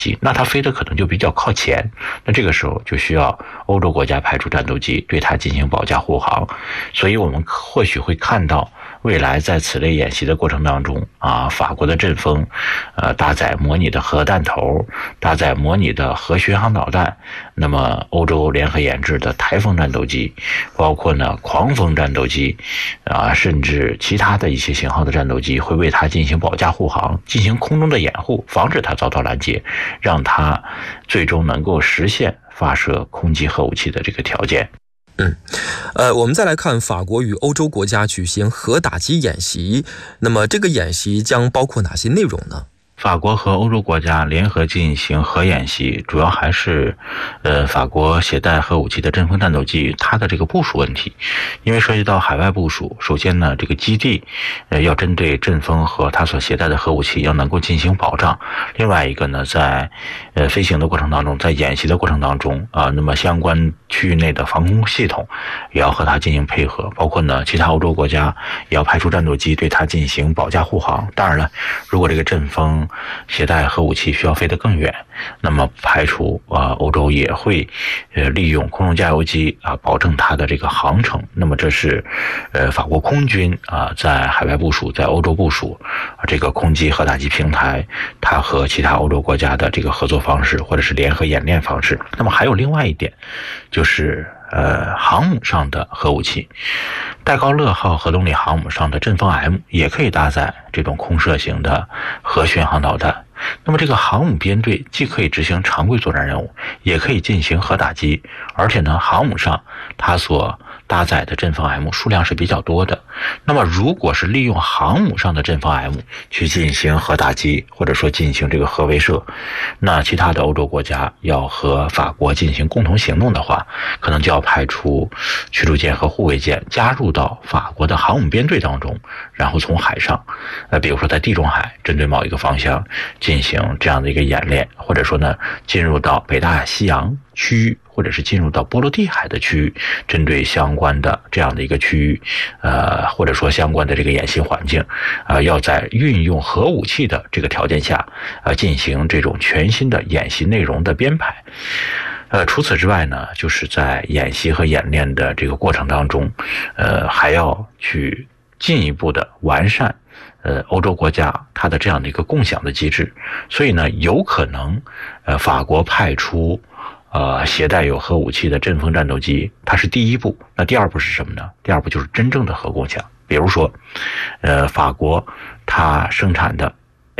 那它飞得可能就比较靠前，那这个时候就需要欧洲国家派出战斗机对它进行保驾护航。所以我们或许会看到未来在此类演习的过程当中法国的阵风搭载模拟的核弹头，搭载模拟的核巡航导弹，那么欧洲联合研制的台风战斗机，包括呢狂风战斗机甚至其他的一些型号的战斗机会为它进行保驾护航，进行空中的掩护，防止它遭到拦截，让它最终能够实现发射空基核武器的这个条件。 我们再来看法国与欧洲国家举行核打击演习，那么这个演习将包括哪些内容呢？ 法国和欧洲国家联合进行核演习，主要还是法国携带核武器的阵风战斗机它的这个部署问题。因为涉及到海外部署，首先呢这个基地要针对阵风和它所携带的核武器要能够进行保障，另外一个呢在飞行的过程当中，在演习的过程当中那么相关区域内的防空系统也要和它进行配合，包括呢其他欧洲国家也要派出战斗机对它进行保驾护航。当然了，如果这个阵风携带核武器需要飞得更远，那么排除欧洲也会利用空中加油机保证它的这个航程。那么这是法国空军在海外部署，在欧洲部署这个空基核打击平台，它和其他欧洲国家的这个合作方式或者是联合演练方式。那么还有另外一点，就是航母上的核武器，戴高乐号核动力航母上的阵风 M 也可以搭载这种空射型的核巡航导弹。那么这个航母编队既可以执行常规作战任务，也可以进行核打击，而且呢航母上它所搭载的阵风 M 数量是比较多的。那么如果是利用航母上的阵风 M 去进行核打击，或者说进行这个核威慑，那其他的欧洲国家要和法国进行共同行动的话，可能就要派出驱逐舰和护卫舰加入到法国的航母编队当中，然后从海上比如说在地中海针对某一个方向进行这样的一个演练，或者说呢进入到北大西洋区域，或者是进入到波罗的海的区域，针对相关的这样的一个区域或者说相关的这个演习环境要在运用核武器的这个条件下进行这种全新的演习内容的编排。除此之外呢，就是在演习和演练的这个过程当中还要去进一步的完善欧洲国家它的这样的一个共享的机制。所以呢有可能法国派出携带有核武器的阵风战斗机，它是第一步。那第二步是什么呢？第二步就是真正的核共享。比如说法国它生产的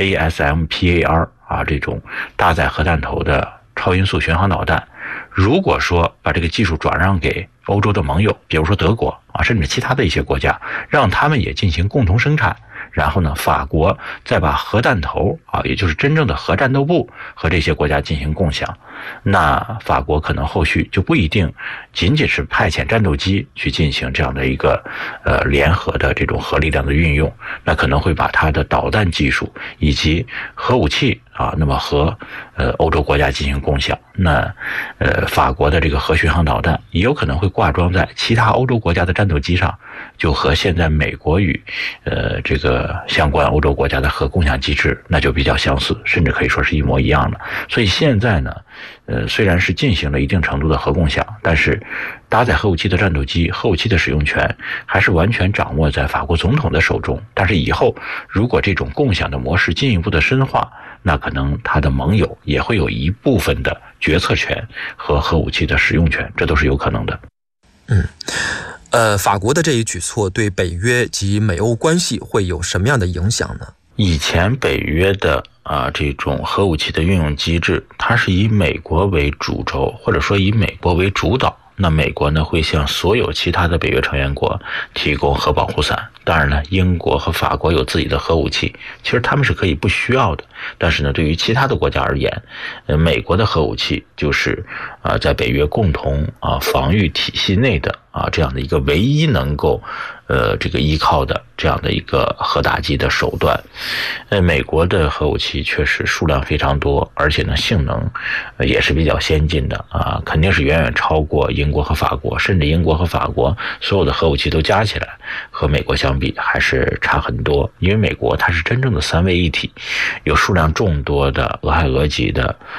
ASMPAR 这种搭载核弹头的超音速巡航导弹，如果说把这个技术转让给欧洲的盟友，比如说德国甚至其他的一些国家，让他们也进行共同生产，然后呢法国再把核弹头也就是真正的核战斗部和这些国家进行共享，那法国可能后续就不一定仅仅是派遣战斗机去进行这样的一个联合的这种核力量的运用，那可能会把它的导弹技术以及核武器那么和欧洲国家进行共享。那法国的这个核巡航导弹也有可能会挂装在其他欧洲国家的战斗机上，就和现在美国与这个相关欧洲国家的核共享机制那就比较相似，甚至可以说是一模一样的。所以现在呢虽然是进行了一定程度的核共享，但是搭载核武器的战斗机，核武器的使用权还是完全掌握在法国总统的手中。但是以后如果这种共享的模式进一步的深化，那可能他的盟友也会有一部分的决策权和核武器的使用权，这都是有可能的。 法国的这一举措对北约及美欧关系会有什么样的影响呢？ 以前北约的这种核武器的运用机制，它是以美国为主轴，或者说以美国为主导。那美国呢会向所有其他的北约成员国提供核保护伞。当然了，英国和法国有自己的核武器，其实他们是可以不需要的。但是呢，对于其他的国家而言，美国的核武器就是在北约共同防御体系内的这样的一个唯一能够这个依靠的这样的一个核打击的手段。美国的核武器确实数量非常多，而且呢性能也是比较先进的肯定是远远超过英国和法国，甚至英国和法国所有的核武器都加起来和美国相比还是差很多。因为美国它是真正的三位一体，有数量众多的俄亥俄级的